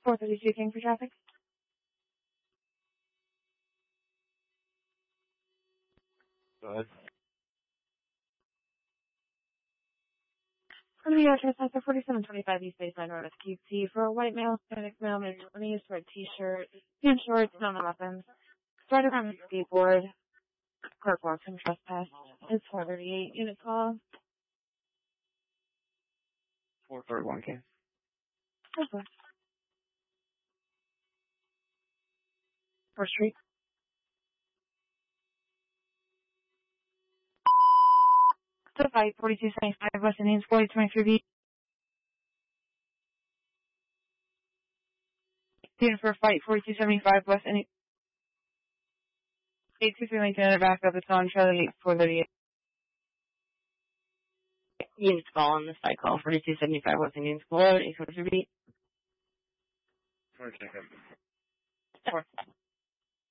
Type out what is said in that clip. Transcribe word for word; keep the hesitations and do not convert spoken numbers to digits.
four thirty-two King for traffic. Go ahead. Going to be our trespass for forty-seven twenty-five East Baseline Road with Q T for a white male, Hispanic male, maybe twenties, for a t-shirt, pants shorts, none of weapons. Started on a skateboard. Court walking trespass. It's four thirty-eight. Unit call. four thirty-one K. Okay. First Street. To fight forty-two seventy-five West Indian School, twenty-three B. Unit for fight forty-two seventy-five West Indian. eight two three Lincoln, back up. It's on Charlie eight four thirty-eight. Units call on the site call forty-two seventy-five West Indian School, eight four three B. Sorry, check it. Four.